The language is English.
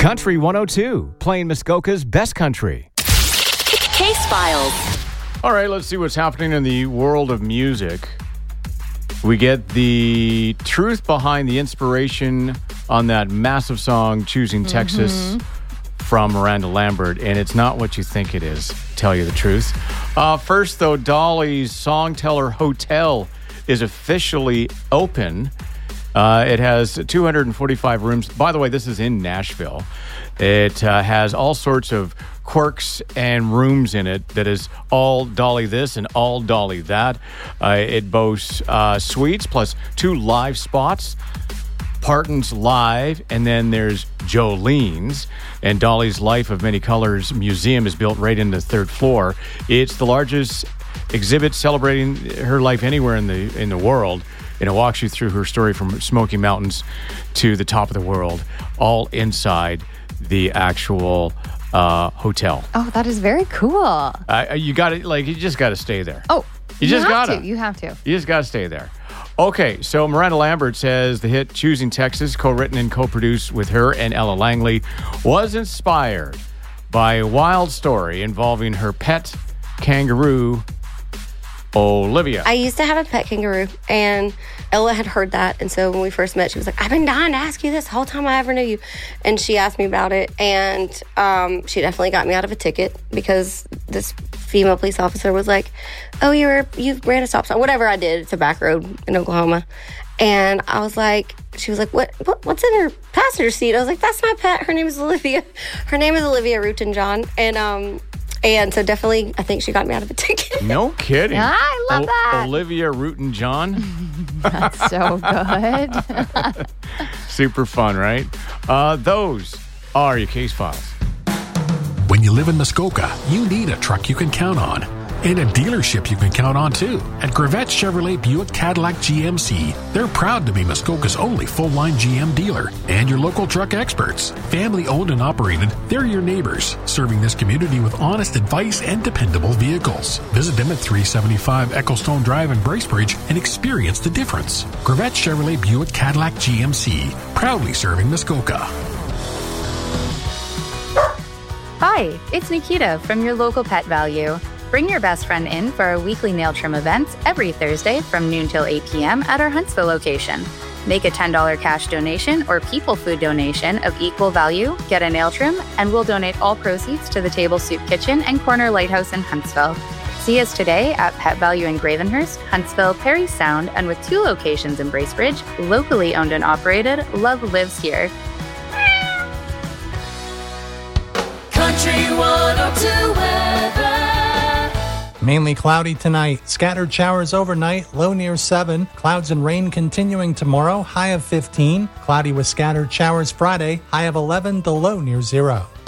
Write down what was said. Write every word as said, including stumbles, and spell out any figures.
Country one oh two, playing Muskoka's best country. Case Files. All right, let's see what's happening in the world of music. We get the truth behind the inspiration on that massive song, Choosing Texas, mm-hmm. from Miranda Lambert, and it's not what you think it is, to tell you the truth. Uh, first, though, Dolly's Songteller Hotel is officially open. Uh, it has two hundred forty-five rooms. By the way, this is in Nashville. It uh, has all sorts of quirks and rooms in it that is all Dolly this and all Dolly that. Uh, it boasts uh, suites plus two live spots, Parton's Live, and then there's Jolene's. And Dolly's Life of Many Colors Museum is built right in the third floor. It's the largest exhibit celebrating her life anywhere in the in the world. And it walks you through her story from Smoky Mountains to the top of the world, all inside the actual uh, hotel. Oh, that is very cool. Uh, you got to, like, you just got to stay there. Oh, you, you just have gotta. to. You have to. You just got to stay there. Okay, so Miranda Lambert says the hit Choosing Texas, co-written and co-produced with her and Ella Langley, was inspired by a wild story involving her pet kangaroo, Olivia. I used to have a pet kangaroo, and Ella had heard that. And so when we first met, she was like, I've been dying to ask you this the whole time I ever knew you. And she asked me about it, and um, she definitely got me out of a ticket because this female police officer was like, oh, you were, you ran a stop sign. Whatever I did, it's a back road in Oklahoma. And I was like, she was like, what, what what's in her passenger seat? I was like, that's my pet. Her name is Olivia. Her name is Olivia Rutan-John. And, um... And so definitely, I think she got me out of a ticket. No kidding. Yeah, I love o- that. Olivia Rutan-John. That's so good. Super fun, right? Uh, those are your case files. When you live in Muskoka, you need a truck you can count on. And a dealership you can count on, too. At Gravette Chevrolet Buick Cadillac G M C, they're proud to be Muskoka's only full-line G M dealer and your local truck experts. Family-owned and operated, they're your neighbors, serving this community with honest advice and dependable vehicles. Visit them at three seventy-five Ecclestone Drive in Bracebridge and experience the difference. Gravette Chevrolet Buick Cadillac G M C, proudly serving Muskoka. Hi, it's Nikita from your local Pet Value. Bring your best friend in for our weekly nail trim events every Thursday from noon till eight p.m. at our Huntsville location. Make a ten dollars cash donation or people food donation of equal value, get a nail trim, and we'll donate all proceeds to the Table Soup Kitchen and Corner Lighthouse in Huntsville. See us today at Pet Value in Gravenhurst, Huntsville, Perry Sound, and with two locations in Bracebridge, locally owned and operated, love lives here. Country one oh two weather. Mainly cloudy tonight. Scattered showers overnight, low near seven. Clouds and rain continuing tomorrow, high of fifteen. Cloudy with scattered showers Friday, high of eleven, the low near zero.